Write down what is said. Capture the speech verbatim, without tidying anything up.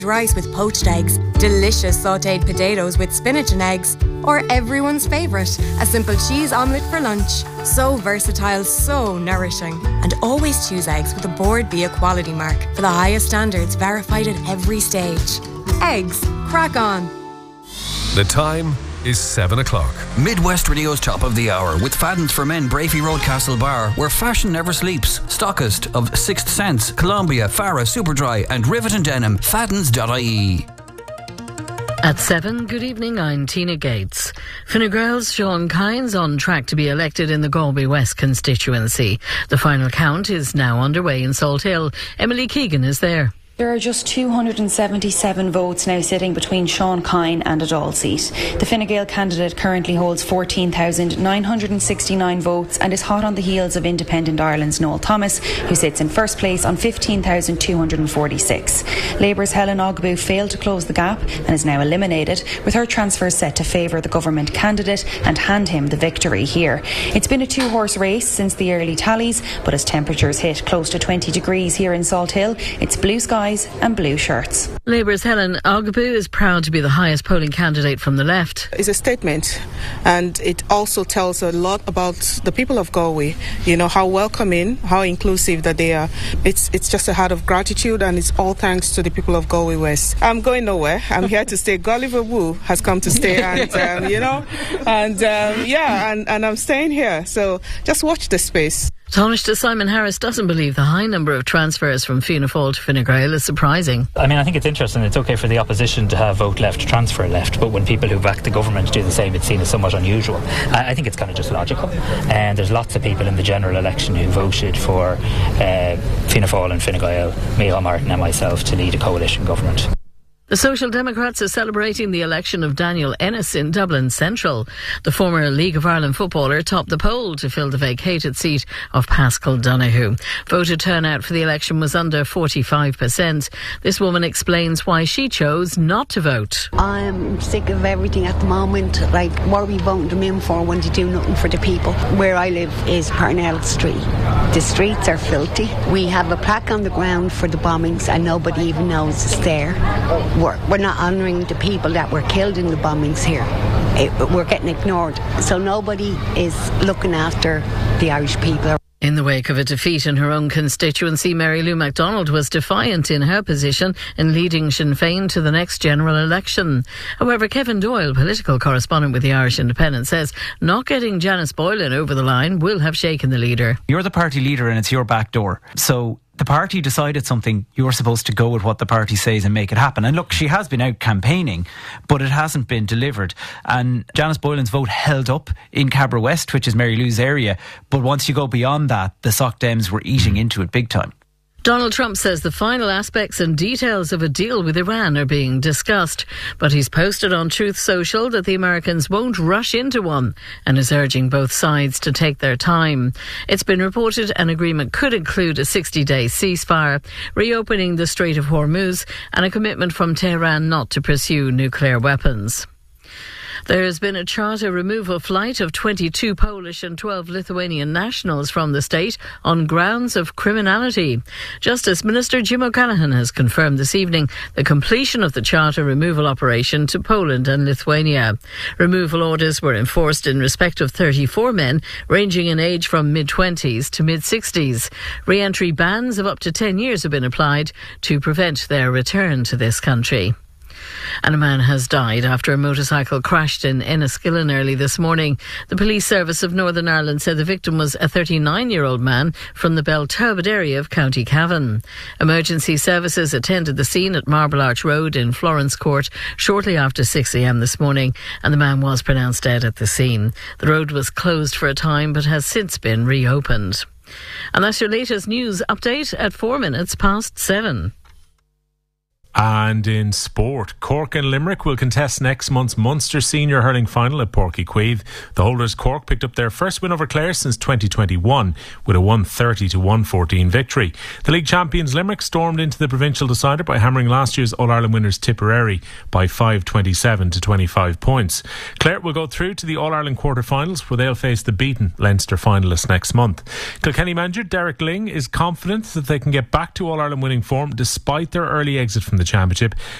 rice with poached eggs, delicious sautéed potatoes with spinach and eggs, or everyone's favourite, a simple cheese omelette for lunch. So versatile, so nourishing. And always choose eggs with a Board Bia quality mark for the highest standards verified at every stage. Eggs, crack on. The time is seven o'clock. Midwest Radio's Top of the Hour with Faddens for Men, Brafey Road, Castlebar, where fashion never sleeps. Stockist of Sixth Sense, Columbia, Farah, Superdry and Rivet Denim. Faddens dot I E. At seven, good evening, I'm Tina Gates. Fine Gael's Sean Kynes on track to be elected in the Galway West constituency. The final count is now underway in Salt Hill. Emily Keegan is there. There are just two hundred seventy-seven votes now sitting between Sean Kyne and a Dáil seat. The Fine Gael candidate currently holds fourteen thousand nine hundred sixty-nine votes and is hot on the heels of Independent Ireland's Noel Thomas, who sits in first place on fifteen thousand two hundred forty-six. Labour's Helen Ogbu failed to close the gap and is now eliminated, with her transfer set to favour the government candidate and hand him the victory here. It's been a two-horse race since the early tallies, but as temperatures hit close to twenty degrees here in Salt Hill, it's blue skies and blue shirts. Labour's Helen Ogbu is proud to be the highest polling candidate from the left. It's a statement, and it also tells a lot about the people of Galway. You know, how welcoming, how inclusive that they are. It's it's just a heart of gratitude, and it's all thanks to the people of Galway West. I'm going nowhere. I'm here to stay. Gulliver Woo has come to stay, and um, you know, and um, yeah, and, and I'm staying here. So just watch the space. Taoiseach Simon Harris doesn't believe the high number of transfers from Fianna Fáil to Fine Gael is surprising. I mean, I think it's interesting. It's okay for the opposition to have vote left, transfer left, but when people who back the government do the same, it's seen as somewhat unusual. I, I think it's kind of just logical. And there's lots of people in the general election who voted for uh, Fianna Fáil and Fine Gael, Micheál Martin and myself, to lead a coalition government. The Social Democrats are celebrating the election of Daniel Ennis in Dublin Central. The former League of Ireland footballer topped the poll to fill the vacated seat of Pascal Donoghue. Voter turnout for the election was under forty-five percent. This woman explains why she chose not to vote. I'm sick of everything at the moment. Like, what are we voting them in for when they do nothing for the people? Where I live is Parnell Street. The streets are filthy. We have a plaque on the ground for the bombings and nobody even knows it's there. We're, we're not honouring the people that were killed in the bombings here. It, we're getting ignored. So nobody is looking after the Irish people. In the wake of a defeat in her own constituency, Mary Lou MacDonald was defiant in her position in leading Sinn Féin to the next general election. However, Kevin Doyle, political correspondent with the Irish Independent, says not getting Janice Boylan over the line will have shaken the leader. You're the party leader and it's your back door. So the party decided something, you're supposed to go with what the party says and make it happen. And look, she has been out campaigning, but it hasn't been delivered. And Janice Boylan's vote held up in Cabra West, which is Mary Lou's area. But once you go beyond that, the Soc Dems were eating into it big time. Donald Trump says the final aspects and details of a deal with Iran are being discussed, but he's posted on Truth Social that the Americans won't rush into one and is urging both sides to take their time. It's been reported an agreement could include a sixty-day ceasefire, reopening the Strait of Hormuz and a commitment from Tehran not to pursue nuclear weapons. There has been a charter removal flight of twenty-two Polish and twelve Lithuanian nationals from the state on grounds of criminality. Justice Minister Jim O'Callaghan has confirmed this evening the completion of the charter removal operation to Poland and Lithuania. Removal orders were enforced in respect of thirty-four men, ranging in age from mid-twenties to mid-sixties. Re-entry bans of up to ten years have been applied to prevent their return to this country. And a man has died after a motorcycle crashed in Enniskillen early this morning. The police service of Northern Ireland said the victim was a thirty-nine-year-old man from the Belturbet area of County Cavan. Emergency services attended the scene at Marble Arch Road in Florence Court shortly after six a m this morning, and the man was pronounced dead at the scene. The road was closed for a time but has since been reopened. And that's your latest news update at four minutes past seven. And in sport, Cork and Limerick will contest next month's Munster Senior Hurling Final at Páirc Uí Chaoimh. The holders Cork picked up their first win over Clare since twenty twenty-one with a one thirty to one fourteen victory. The league champions Limerick stormed into the provincial decider by hammering last year's All-Ireland winners Tipperary by five twenty-seven to twenty-five points. Clare will go through to the All-Ireland quarter-finals where they'll face the beaten Leinster finalists next month. Kilkenny manager Derek Ling is confident that they can get back to All-Ireland winning form despite their early exit from the championship.